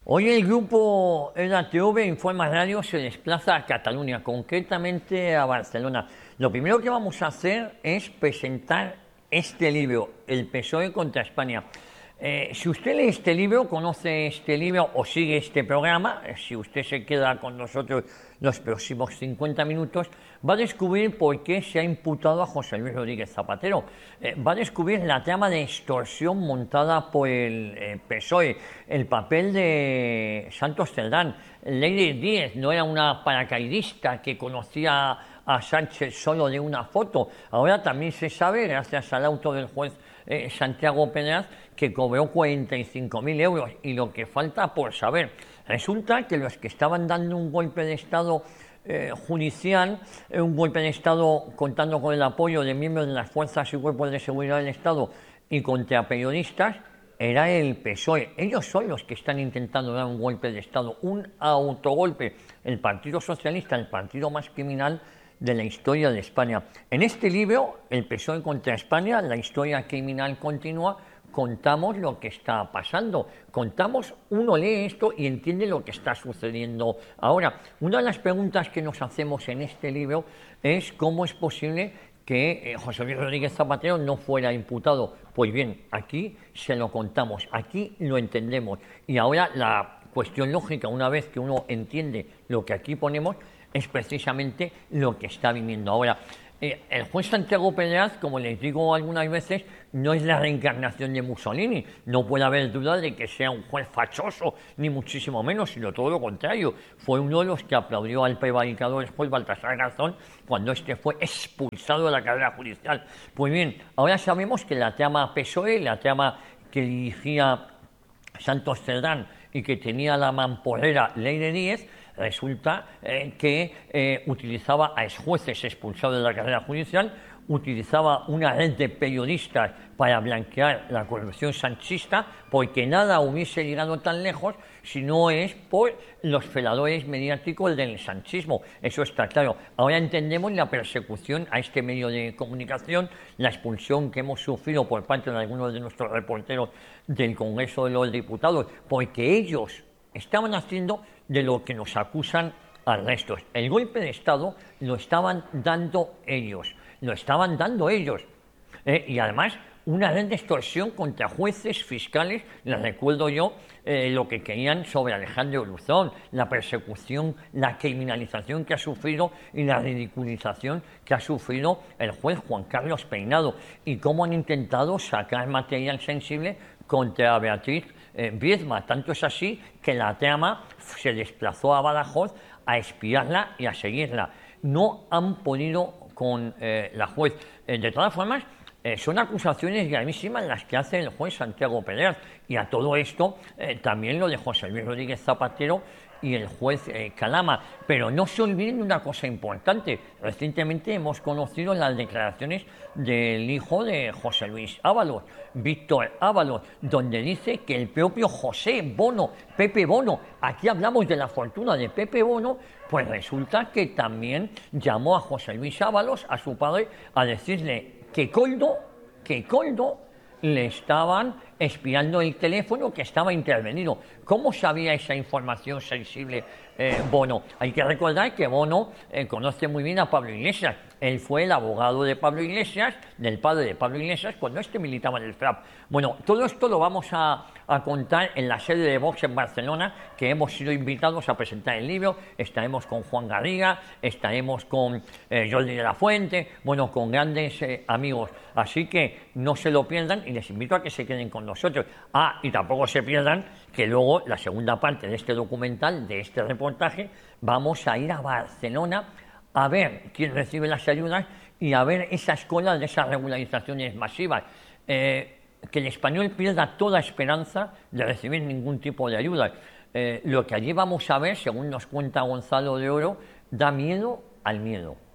Hoy el grupo EDATV Informa Radio se desplaza a Cataluña, concretamente a Barcelona. Lo primero que vamos a hacer es presentar este libro, El PSOE contra España. Si usted lee este libro, conoce este libro o sigue este programa, si usted se queda con nosotros los próximos 50 minutos, va a descubrir por qué se ha imputado a José Luis Rodríguez Zapatero. Va a descubrir la trama de extorsión montada por el PSOE, el papel de Santos Cerdán. Leire Díez no era una paracaidista que conocía a Sánchez solo de una foto. Ahora también se sabe, gracias al auto del juez Santiago Pedraz, que cobró 45.000 euros, y lo que falta por saber. Resulta que los que estaban dando un golpe de Estado judicial, un golpe de Estado contando con el apoyo de miembros de las fuerzas y cuerpos de seguridad del Estado y contra periodistas, era el PSOE. Ellos son los que están intentando dar un golpe de Estado, un autogolpe. El Partido Socialista, el partido más criminal de la historia de España. En este libro, El PSOE contra España, la historia criminal continúa, contamos lo que está pasando. Contamos, uno lee esto y entiende lo que está sucediendo ahora. Una de las preguntas que nos hacemos en este libro es cómo es posible que José Luis Rodríguez Zapatero no fuera imputado. Pues bien, aquí se lo contamos, aquí lo entendemos. Y ahora la cuestión lógica, una vez que uno entiende lo que aquí ponemos, es precisamente lo que está viniendo ahora. El juez Santiago Pedraz, como les digo algunas veces, no es la reencarnación de Mussolini. No puede haber duda de que sea un juez fachoso, ni muchísimo menos, sino todo lo contrario. Fue uno de los que aplaudió al prevaricador el juez Baltasar Garzón cuando este fue expulsado de la carrera judicial. Pues bien, ahora sabemos que la trama PSOE, la trama que dirigía Santos Cerdán y que tenía la mamporrera Leire Díez, resulta que utilizaba a exjueces expulsados de la carrera judicial, utilizaba una red de periodistas para blanquear la corrupción sanchista, porque nada hubiese llegado tan lejos si no es por los feladores mediáticos del sanchismo. Eso está claro. Ahora entendemos la persecución a este medio de comunicación, la expulsión que hemos sufrido por parte de algunos de nuestros reporteros del Congreso de los Diputados, porque ellos estaban haciendo de lo que nos acusan al resto. El golpe de Estado lo estaban dando ellos, y además una red de extorsión contra jueces, fiscales. Les recuerdo yo lo que querían sobre Alejandro Luzón, la persecución, la criminalización que ha sufrido y la ridiculización que ha sufrido el juez Juan Carlos Peinado, y cómo han intentado sacar material sensible contra Beatriz Biedma. Tanto es así que la trama se desplazó a Badajoz a espiarla y a seguirla. No han podido con la juez. De todas formas, son acusaciones gravísimas las que hace el juez Santiago Pedraz, y a todo esto también lo de José Luis Rodríguez Zapatero y el juez Calama. Pero no se olviden de una cosa importante. Recientemente hemos conocido las declaraciones del hijo de José Luis Ábalos, Víctor Ábalos, donde dice que el propio José Bono, Pepe Bono, aquí hablamos de la fortuna de Pepe Bono, pues resulta que también llamó a José Luis Ábalos, a su padre, a decirle que Coldo le estaban espiando el teléfono, que estaba intervenido. ¿Cómo sabía esa información sensible Bono? Hay que recordar que Bono conoce muy bien a Pablo Iglesias. Él fue el abogado de Pablo Iglesias, del padre de Pablo Iglesias, cuando este militaba en el FRAP. Bueno, todo esto lo vamos a contar en la sede de Vox en Barcelona, que hemos sido invitados a presentar el libro. Estaremos con Juan Garriga, estaremos con Jordi de la Fuente, bueno, con grandes amigos. Así que no se lo pierdan y les invito a que se queden con nosotros. Y tampoco se pierdan que luego, la segunda parte de este documental, de este reportaje, vamos a ir a Barcelona a ver quién recibe las ayudas y a ver esas colas de esas regularizaciones masivas. Que el español pierda toda esperanza de recibir ningún tipo de ayuda. Lo que allí vamos a ver, según nos cuenta Gonzalo de Oro, da miedo al miedo.